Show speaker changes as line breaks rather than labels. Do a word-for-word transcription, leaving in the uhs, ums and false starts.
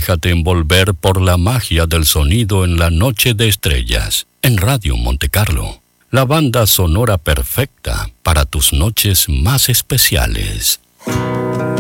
Déjate envolver por la magia del sonido en la noche de estrellas, en Radio Monte Carlo. La banda sonora perfecta para tus noches más especiales.